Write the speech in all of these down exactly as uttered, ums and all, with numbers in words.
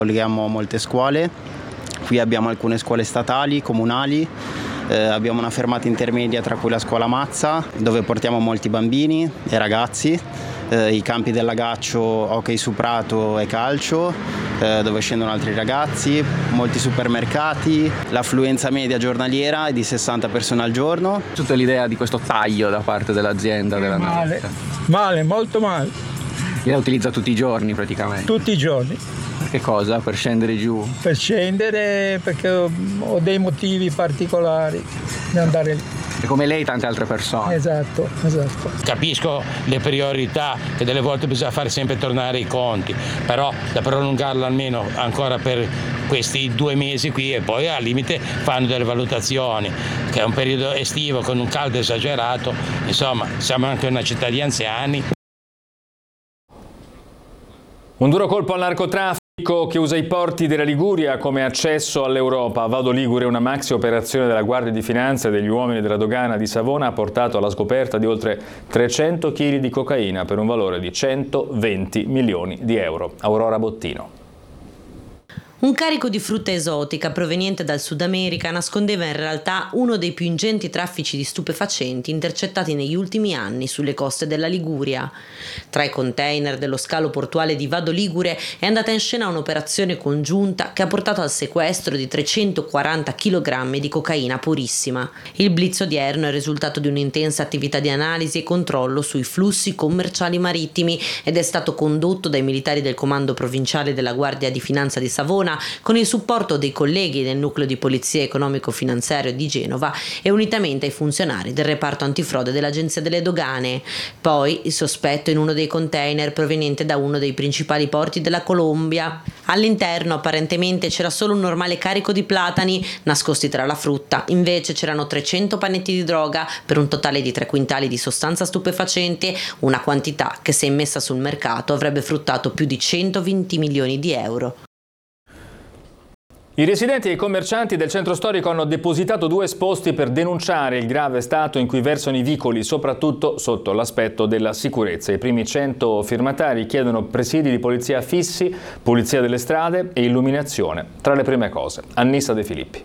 Colleghiamo molte scuole, qui abbiamo alcune scuole statali, comunali, eh, abbiamo una fermata intermedia tra cui la scuola Mazza, dove portiamo molti bambini e ragazzi, eh, i campi del Lagaccio, hockey su prato e calcio, eh, dove scendono altri ragazzi, molti supermercati, l'affluenza media giornaliera è di sessanta persone al giorno. Tutta l'idea di questo taglio da parte dell'azienda della Male, nave. male, molto male. La utilizza tutti i giorni praticamente. Tutti i giorni. Che cosa? Per scendere giù? Per scendere perché ho dei motivi particolari di andare lì. E come lei tante altre persone. Esatto, esatto. Capisco le priorità che delle volte bisogna fare sempre tornare i conti, però da prolungarlo almeno ancora per questi due mesi qui e poi al limite fanno delle valutazioni, che è un periodo estivo con un caldo esagerato, insomma siamo anche una città di anziani. Un duro colpo al narcotraffico che usa i porti della Liguria come accesso all'Europa. Vado Ligure, una maxi operazione della Guardia di Finanza e degli uomini della dogana di Savona ha portato alla scoperta di oltre trecento chili di cocaina per un valore di centoventi milioni di euro. Aurora Bottino. Un carico di frutta esotica proveniente dal Sud America nascondeva in realtà uno dei più ingenti traffici di stupefacenti intercettati negli ultimi anni sulle coste della Liguria. Tra i container dello scalo portuale di Vado Ligure è andata in scena un'operazione congiunta che ha portato al sequestro di trecentoquaranta chilogrammi di cocaina purissima. Il blitz odierno è il risultato di un'intensa attività di analisi e controllo sui flussi commerciali marittimi ed è stato condotto dai militari del Comando Provinciale della Guardia di Finanza di Savona con il supporto dei colleghi del Nucleo di Polizia Economico-Finanziario di Genova e unitamente ai funzionari del reparto antifrode dell'Agenzia delle Dogane. Poi il sospetto in uno dei container proveniente da uno dei principali porti della Colombia. All'interno apparentemente c'era solo un normale carico di platani nascosti tra la frutta, invece c'erano trecento panetti di droga per un totale di tre quintali di sostanza stupefacente, una quantità che se immessa sul mercato avrebbe fruttato più di centoventi milioni di euro. I residenti e i commercianti del centro storico hanno depositato due esposti per denunciare il grave stato in cui versano i vicoli, soprattutto sotto l'aspetto della sicurezza. I primi cento firmatari chiedono presidi di polizia fissi, pulizia delle strade e illuminazione. Tra le prime cose, Annissa De Filippi.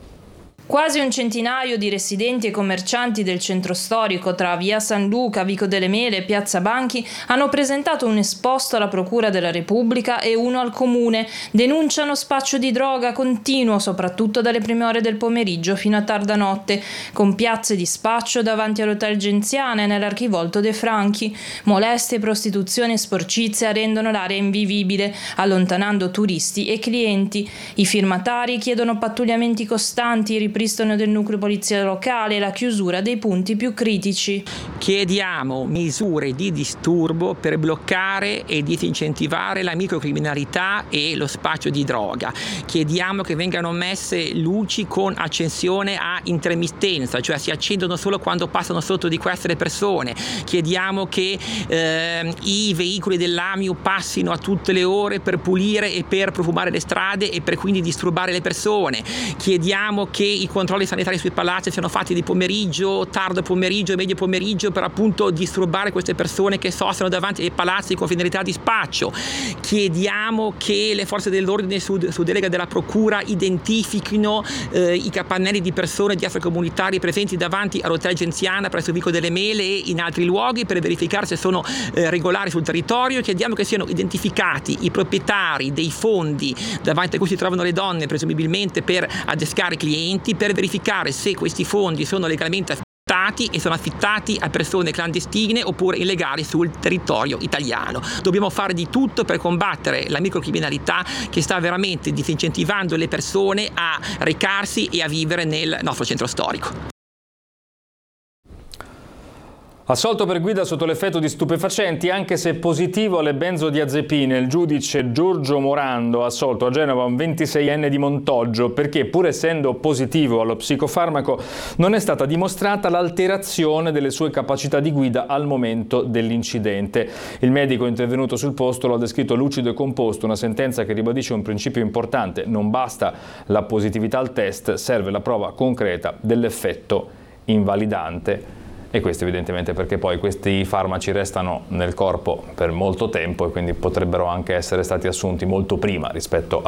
Quasi un centinaio di residenti e commercianti del centro storico tra via San Luca, Vico delle Mele e piazza Banchi hanno presentato un esposto alla Procura della Repubblica e uno al Comune. Denunciano spaccio di droga continuo, soprattutto dalle prime ore del pomeriggio fino a tarda notte, con piazze di spaccio davanti all'Hotel Genziana e nell'Archivolto De Franchi. Molestie, prostituzione e sporcizia rendono l'area invivibile, allontanando turisti e clienti. I firmatari chiedono pattugliamenti costanti, ripristino del nucleo polizia locale e la chiusura dei punti più critici. Chiediamo misure di disturbo per bloccare e disincentivare la microcriminalità e lo spaccio di droga. Chiediamo che vengano messe luci con accensione a intermittenza, cioè si accendono solo quando passano sotto di queste le persone. Chiediamo che eh, i veicoli dell'A M I U passino a tutte le ore per pulire e per profumare le strade e per quindi disturbare le persone. Chiediamo che i controlli sanitari sui palazzi siano fatti di pomeriggio, tardo pomeriggio e medio pomeriggio per appunto disturbare queste persone che sostano davanti ai palazzi con finalità di spaccio. Chiediamo che le forze dell'ordine su, su delega della Procura identifichino eh, i capannelli di persone di extracomunitari presenti davanti all'Hotel Genziana presso Vico delle Mele e in altri luoghi per verificare se sono eh, regolari sul territorio. Chiediamo che siano identificati i proprietari dei fondi davanti a cui si trovano le donne, presumibilmente per adescare clienti, per verificare se questi fondi sono legalmente affittati e sono affittati a persone clandestine oppure illegali sul territorio italiano. Dobbiamo fare di tutto per combattere la microcriminalità che sta veramente disincentivando le persone a recarsi e a vivere nel nostro centro storico. Assolto per guida sotto l'effetto di stupefacenti, anche se positivo alle benzodiazepine, il giudice Giorgio Morando ha assolto a Genova un ventiseienne di Montoggio perché, pur essendo positivo allo psicofarmaco, non è stata dimostrata l'alterazione delle sue capacità di guida al momento dell'incidente. Il medico intervenuto sul posto lo ha descritto lucido e composto, una sentenza che ribadisce un principio importante: non basta la positività al test, serve la prova concreta dell'effetto invalidante. E questo evidentemente perché poi questi farmaci restano nel corpo per molto tempo e quindi potrebbero anche essere stati assunti molto prima rispetto